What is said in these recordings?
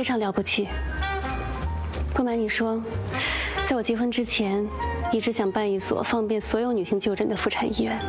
非常了不起。不瞒你说，在我结婚之前，一直想办一所方便所有女性就诊的妇产医院。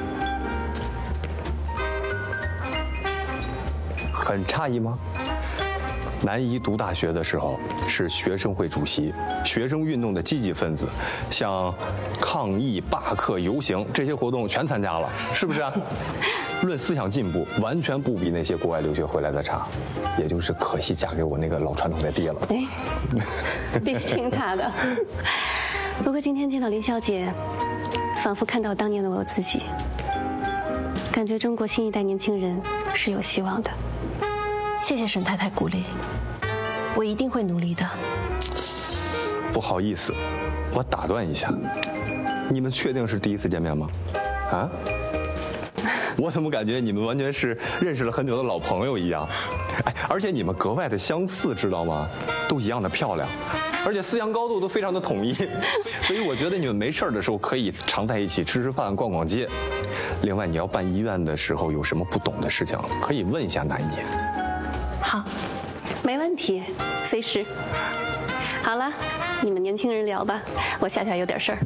很诧异吗？南一读大学的时候是学生会主席，学生运动的积极分子，像抗议、罢课、游行这些活动全参加了，是不是啊？论思想进步，完全不比那些国外留学回来的差，也就是可惜嫁给我那个老传统的爹了。 哎，别听他的。不过今天见到林小姐，仿佛看到当年的我自己，感觉中国新一代年轻人是有希望的。 谢谢沈太太鼓励，我一定会努力的。 不好意思，我打断一下，你们确定是第一次见面吗？啊？我怎么感觉你们完全是认识了很久的老朋友一样？哎，而且你们格外的相似，知道吗？都一样的漂亮，而且思想高度都非常的统一，所以我觉得你们没事的时候可以常在一起吃吃饭、逛逛街。另外，你要办医院的时候有什么不懂的事情，可以问一下南一。 好，没问题，随时。好了，你们年轻人聊吧，我下去还有点事儿。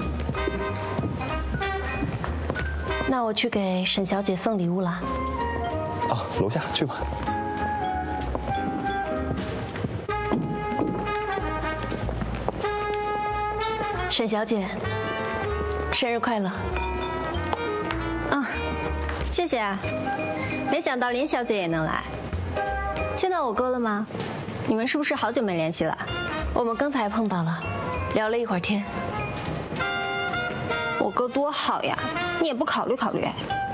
那我去给沈小姐送礼物了。 啊，楼下去吧。 沈小姐，生日快乐！ 啊，谢谢啊！没想到林小姐也能来。见到我哥了吗？你们是不是好久没联系了？ 我们刚才碰到了，聊了一会儿天。 我哥多好呀，你也不考虑考虑？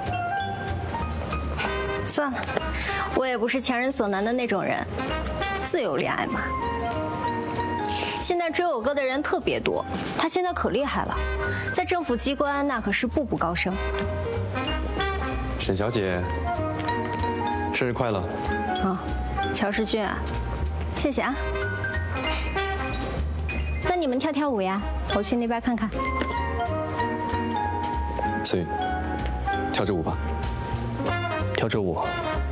算了，我也不是强人所难的那种人，自由恋爱嘛。现在追我哥的人特别多，他现在可厉害了，在政府机关那可是步步高升。 沈小姐，生日快乐！ 哦，乔世俊啊，谢谢啊。那你们跳跳舞呀，我去那边看看。 思雨，跳支舞吧。跳支舞